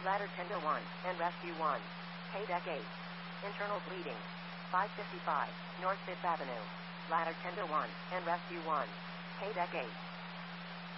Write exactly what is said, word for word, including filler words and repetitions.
Ladder tender one, and rescue one. K-Deck eight. Internal bleeding. five fifty-five, North Fifth Avenue. Ladder tender one, and rescue one. K-Deck eight.